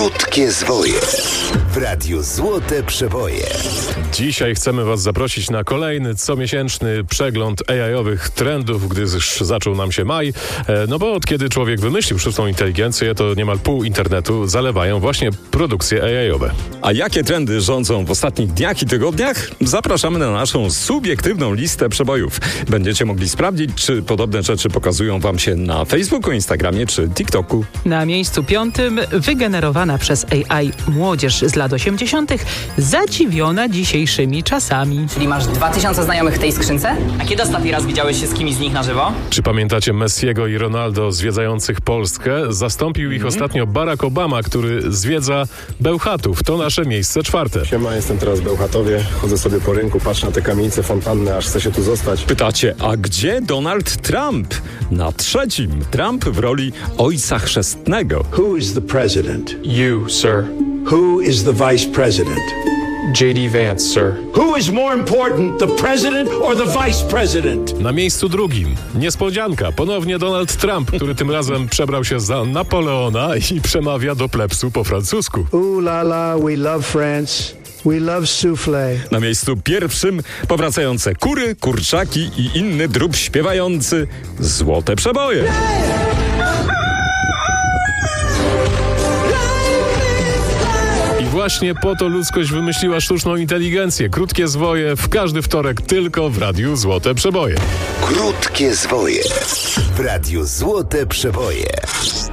Krótkie zwoje w Radiu Złote Przeboje. Dzisiaj chcemy Was zaprosić na kolejny comiesięczny przegląd AI-owych trendów, gdyż zaczął nam się maj. No bo od kiedy człowiek wymyślił sztuczną inteligencję, to niemal pół internetu zalewają właśnie produkcje AI-owe. A jakie trendy rządzą w ostatnich dniach i tygodniach? Zapraszamy na naszą subiektywną listę przebojów. Będziecie mogli sprawdzić, czy podobne rzeczy pokazują Wam się na Facebooku, Instagramie czy TikToku. Na miejscu 5 wygenerowana przez AI młodzież z lat 80. zadziwiona dzisiejszymi czasami. Czyli masz 2000 znajomych w tej skrzynce? A kiedy ostatni raz widziałeś się z kimś z nich na żywo? Czy pamiętacie Messiego i Ronaldo zwiedzających Polskę? Zastąpił ich ostatnio Barack Obama, który zwiedza Bełchatów. To nasze miejsce 4. Siema, jestem teraz w Bełchatowie, chodzę sobie po rynku, patrzę na te kamienice fontanny, aż chcę się tu zostać. Pytacie, a gdzie Donald Trump? Na 3. Trump w roli ojca chrzestnego. Who is the president? You, sir. Who is the vice president? J.D. Vance, sir. Who is more important, the president or the vice president? Na miejscu 2. niespodzianka. Ponownie Donald Trump, który tym razem przebrał się za Napoleona i przemawia do plebsu po francusku. Ooh la la, we love France. We love soufflé. Na miejscu 1 powracające kury, kurczaki i inny drób śpiewający Złote Przeboje. I właśnie po to ludzkość wymyśliła sztuczną inteligencję. Krótkie zwoje w każdy wtorek tylko w Radiu Złote Przeboje. Krótkie zwoje w Radiu Złote Przeboje.